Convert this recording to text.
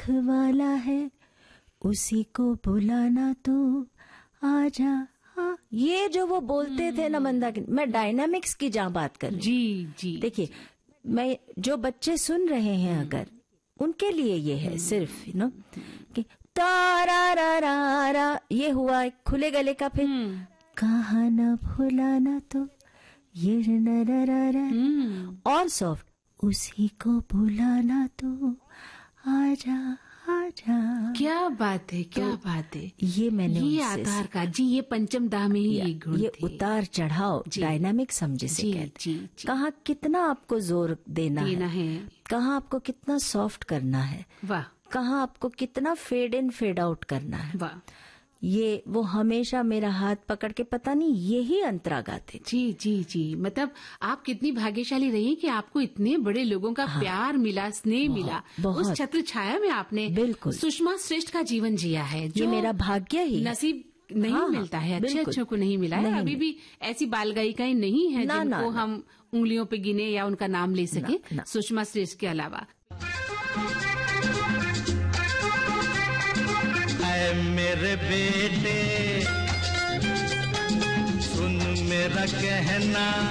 रखवाला है, उसी को बुलाना तू आजा। हाँ, ये जो वो बोलते थे ना मंदाकिनी, मैं डायनामिक्स की जहाँ बात कर रही हूँ। जी जी। देखिए, मैं जो बच्चे सुन रहे हैं अगर उनके लिए ये है सिर्फ कि तारा रा रा रा, ये हुआ एक खुले गले का, फिर कहा न भुलाना तो ये न रा रा रा, और सॉफ्ट, उसी को बुलाना तो आजा आजा। क्या बात है, क्या बात है। ये मैंने ये आधार का जी, ये पंचम दा में ही ये गुण ये थे। उतार चढ़ाव डायनामिक समझे से कहते हैं। कहाँ कितना आपको जोर देना है, कहाँ आपको कितना सॉफ्ट करना है, वाह, कहाँ आपको कितना फेड इन फेड आउट करना है, वाह। ये वो हमेशा मेरा हाथ पकड़ के, पता नहीं यही अंतरा गाते। जी जी जी। मतलब आप कितनी भाग्यशाली रही कि आपको इतने बड़े लोगों का प्यार मिला, स्नेह मिला। उस छत्र छाया में आपने बिल्कुल सुषमा श्रेष्ठ का जीवन जिया है, जो ये मेरा भाग्य ही नसीब नहीं मिलता है, अच्छे अच्छों को नहीं मिला है। अभी भी ऐसी बाल गायिकाएं नहीं है जिनको हम उंगलियों पे गिने या उनका नाम ले सके, सुषमा श्रेष्ठ के अलावा। मेरे बेटे सुन मेरा कहना,